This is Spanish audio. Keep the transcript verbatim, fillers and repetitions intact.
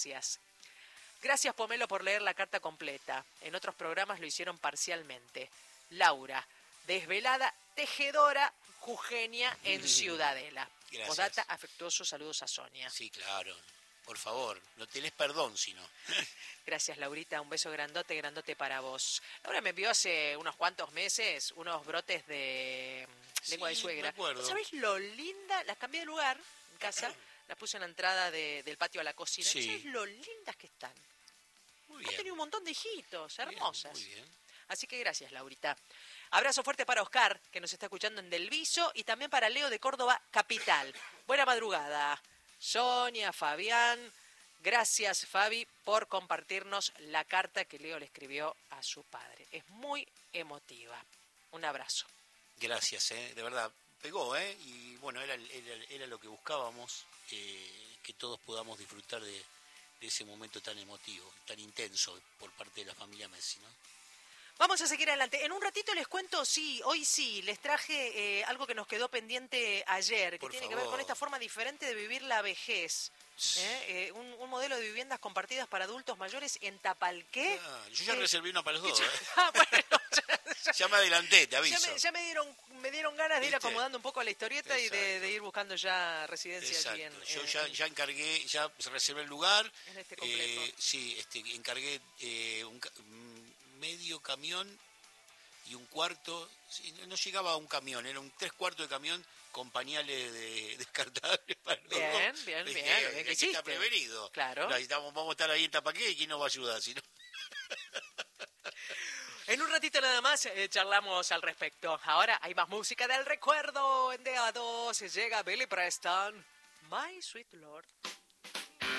Gracias. Gracias, Pomelo, por leer la carta completa. En otros programas lo hicieron parcialmente. Laura, desvelada, tejedora, jujeña en Ciudadela. Gracias. Posdata, afectuosos saludos a Sonia. Sí, claro. Por favor, no tenés perdón, sino. Gracias, Laurita. Un beso grandote, grandote para vos. Laura me envió hace unos cuantos meses unos brotes de lengua Sí, de suegra. me acuerdo. ¿Sabés lo linda? Las cambié de lugar en casa. Las puse en la entrada de, del patio a la cocina. Sí. ¿Sabés lo lindas que están? Muy Han bien. tenido un montón de hijitos, hermosas. Bien, muy bien. Así que gracias, Laurita. Abrazo fuerte para Oscar, que nos está escuchando en Del Viso, y también para Leo de Córdoba, capital. Buena madrugada. Sonia, Fabián, gracias, Fabi, por compartirnos la carta que Leo le escribió a su padre. Es muy emotiva. Un abrazo. Gracias, ¿eh? De verdad. Pegó, ¿eh? Y bueno, era, era, era lo que buscábamos, eh, que todos podamos disfrutar de, de ese momento tan emotivo, tan intenso por parte de la familia Messi, ¿no? Vamos a seguir adelante. En un ratito les cuento, sí, hoy sí, les traje eh, algo que nos quedó pendiente ayer, que Por tiene favor. que ver con esta forma diferente de vivir la vejez. ¿eh? Eh, un, un modelo de viviendas compartidas para adultos mayores en Tapalqué. Ah, yo ya Eh, reservé una para los dos, ya, ¿eh? ah, bueno, ya, ya- Ya me adelanté, te aviso. ya me, ya me dieron me dieron ganas de ir ¿Viste? acomodando un poco la historieta y de, Exacto. de ir buscando ya residencia Exacto. aquí en, Yo en- ya, ya encargué, ya reservé el lugar. en este complejo. Eh, sí, este, encargué eh, un, ca- un medio camión y un cuarto. Sí, no, no llegaba a un camión, era un tres cuartos de camión con pañales de, descartables para los Bien, dos. bien, Dije, bien, bien que hay que hiciste. estar prevenido. Claro. No, estamos, vamos a estar ahí en Tapaqué y quién nos va a ayudar, si no. En un ratito nada más eh, charlamos al respecto. Ahora hay más música del recuerdo. En D A dos llega Billy Preston, My Sweet Lord.